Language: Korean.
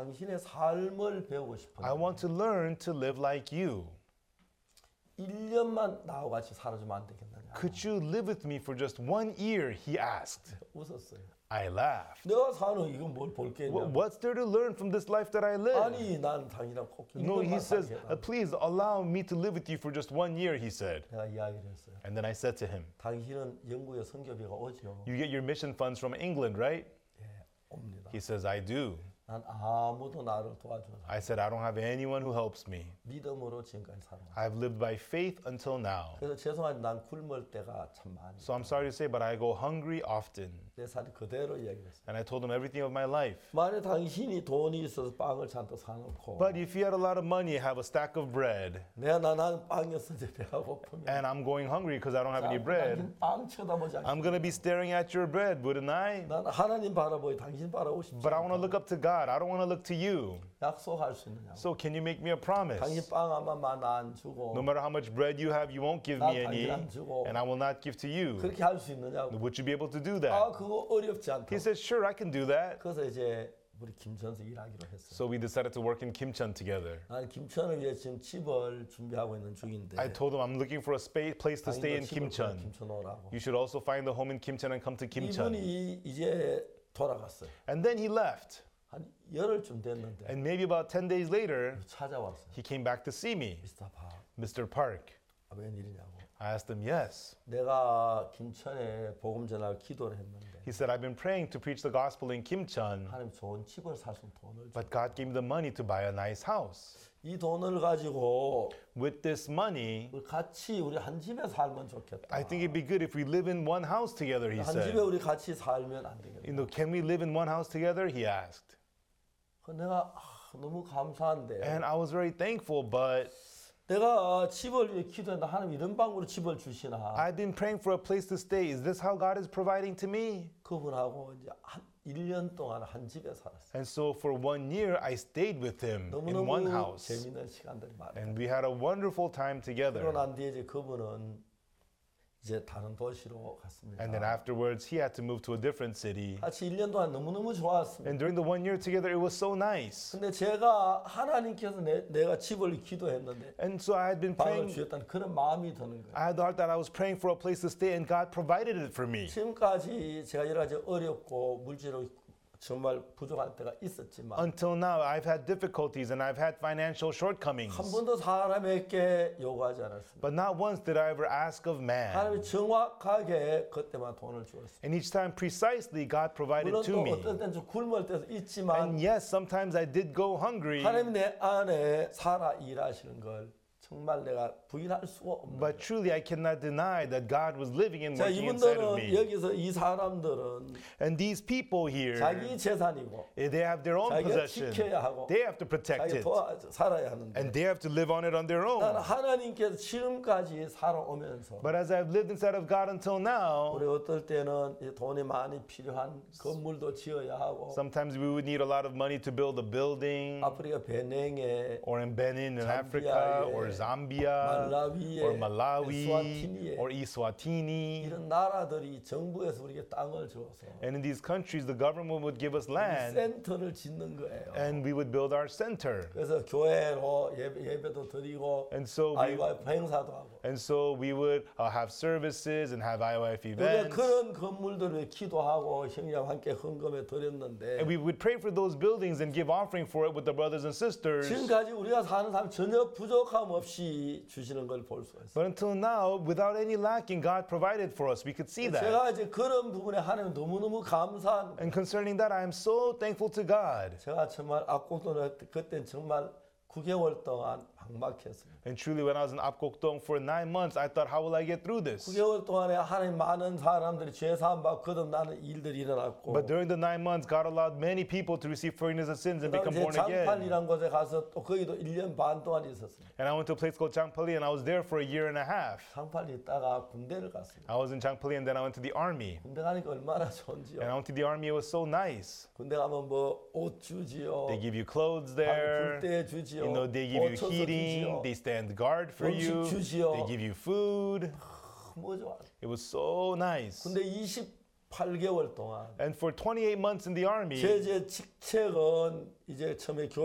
당신의 삶을 배우고 싶어요. I want to learn to live like you. 1년만 나와 같이 살아주면 안 되겠느냐. Could you live with me for just 1 year? He asked. 웃었어요. I laughed. 내가 사는 이건 뭘 볼겠냐. What's there to learn from this life that I live? 아니 난 당신이랑 꼭 No, he 1년만 says, 살게 해라. please allow me to live with you for just 1 year, he said. 내가 이야기를 했어요. And then I said to him, 당신은 영국에 선교비가 오죠. you get your mission funds from England, right? 예, 옵니다. He says, I do. 난 아무도 나를 도와주는 I said, I don't have anyone who helps me. 믿음으로 지금까지 살아왔어요. I've lived by faith until now. 그래서 죄송하지 난 굶을 때가 참 많이. So I'm sorry to say, but I go hungry often. 내 삶 그대로 이야기했어요. And I told him everything of my life. 만약 당신이 돈이 있어서 빵을 잔뜩 사놓고 But if you had a lot of money, have a stack of bread, 나는 빵이었는데 배가 고프면 and I'm going hungry because I don't have any bread, 당신 빵 쳐다보지 않겠어. I'm going to be staring at your bread, wouldn't I? 난 하나님 바라보고 당신 바라보고 싶지 But I want to 않다. look up to God. I don't want to look to you. 약속할 수 있느냐고. So can you make me a promise? 당신 빵 하나만 안 주고 No matter how much bread you have, you won't give 나 me any, 당신 안 주고 and I will not give to you. 그렇게 할 수 있느냐고. Would you be able to do 아 that? 그거 어렵지 않다. He said, sure, I can do that. 그래서 이제 우리 김천에서 일하기로 했어요. So we decided to work in Kimcheon together. 나는 김천을 위해 지금 집을 준비하고 있는 중인데 I told him I'm looking for a place to stay in Kimcheon. 김천 오라고. You should also find a home in Kimcheon and come to Kimcheon. 이분이 이제 돌아갔어요. And then he left. 한 열흘쯤 됐는데 And maybe about 10 days later, 찾아왔어요. he came back to see me. 미스터 박, Mr. Park. 아, 웬일이냐고. I asked him, yes. 내가 김천에 복음 전할 기도를 했는데 He said, I've been praying to preach the gospel in Kimcheon, 하나님 좋은 집을 살 수 있는 돈을 줘. but God gave me the money to buy a nice house. 이 돈을 가지고 With this money, 우리 같이 우리 한 집에 살면 좋겠다. I think it'd be good if we live in one house together, he 한 집에 said. 우리 같이 살면 안 되겠다. Can we live in one house together? He asked. 그 내가 너무 감사한데 And I was very thankful, but 내가 집을 위해 기도했는데 하나님 이런 방으로 집을 주시나. I've been praying for a place to stay. Is this how God is providing to me? 그분하고 이제 한 1년 동안 한 집에 살았어요. And so for 1 year, I stayed with him in one 너무너무 house. 재미있는 시간들이 많아요. And we had a wonderful time 그러고 together. 난 뒤에 이제 그분은 이제 다른 도시로 갔습니다. And then afterwards, he had to move to a different city. 같이 1년 동안 너무너무 좋았습니다. And during the 1 year together, it was so nice. 근데 제가 하나님께서 내가 집을 기도했는데 And so I had been 방을 praying. 주셨다는 그런 마음이 드는 거예요. I thought that I was praying for a place to stay, and God provided it for me. 지금까지 제가 여러 가지 어렵고 물질로 정말 부족할 때가 있었지만 Until now, I've had difficulties and I've had financial shortcomings. 한 번도 사람에게 요구하지 않았습니다. But not once did I ever ask of man. 하나님이 정확하게 그때만 돈을 주었어요. And each time, precisely, God provided 물론 to 또 me. 어떤 때는 좀 굶을 때도 있지만 And yes, sometimes I did go hungry. 하나님이 내 안에 살아 일하시는 걸 정말 내가 부인할 수가 없는 But truly, I cannot deny that God was living and 자, working inside of 이분들은 me. 여기서 이 사람들은 And these people here, 자기 재산이고 they have their own 자기가 possession. 지켜야 하고 They have to protect 자기 it. 살아야 하는데 And they have to live on it on their 나는 own. 하나님께서 지금까지 살아오면서 But as I've lived inside of God until now, 우리 어떨 때는 이 돈이 많이 필요한 건물도 지어야 하고 sometimes we would need a lot of money to build a building, 아프리카 베냉에 or in Benin in Zambia, Africa, or Zambia, 말라위에, or Malawi, 에스와티니에 or Eswatini. 이런 나라들이 정부에서 우리에게 땅을 줘서 And in these countries, the government would give us land, 센터를 짓는 거예요. and we would build our center. 그래서 교회로 예배도 드리고 And so IYF 행사도 하고 we would have services and have IYF 우리가 events. 그런 건물들을 기도하고 형제와 함께 헌금에 드렸는데 And we would pray for those buildings and give offering for it with the brothers and sisters. 지금까지 우리가 사는 삶 전혀 부족함 없이 주시는 걸 볼 수가 있어요. But until now, without any lacking, God provided for us. We could see that. 제가 이제 그런 부분에 하나님 너무너무 감사한 And concerning that, I am so thankful to God. 제가 정말 악곡도는 그때 정말 9개월 동안 막막했어요. And truly, when I was in Apgokdong for 9 months, I thought, how will I get through this? 9개월 동안에 하나님 많은 사람들이 죄 사함 받고 거듭나는 일들이 일어났고 But during the 9 months, God allowed many people to receive forgiveness of sins and become 제 born again. 장팔이라는 곳에 가서 또 거기도 1년 반 동안 있었습니다. And I went to a place called Changpali, and I was there for 1.5 years. 장팔이 있다가 군대를 갔습니다. I was in Changpali, and then I went to the army. 군대 가니까 얼마나 좋은지요. And I went to the army, it was so nice. 군대 가면 뭐 옷 주지요. They give you clothes 불 there. 때 주지요. You know, they give you 옷 쳐서 heating. 주지요. They stand guard for you. 음식 주지요. They give you food. 뭐 좋아. It was so nice. 근데 20 8개월 동안 And for 28 months in the army, 제재 직책은 이제 처음에